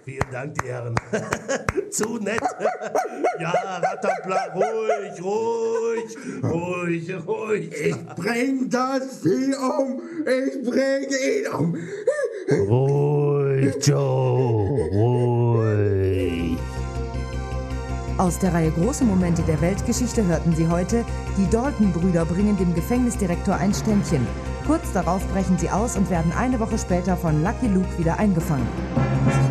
Vielen Dank, die Herren. Zu nett. Ja, Rattenplan, ruhig. Ich bring das Vieh um. Ich bring ihn um. Ruhig, Joe, ruhig. Aus der Reihe Große Momente der Weltgeschichte hörten Sie heute, die Dalton-Brüder bringen dem Gefängnisdirektor ein Ständchen. Kurz darauf brechen sie aus und werden eine Woche später von Lucky Luke wieder eingefangen.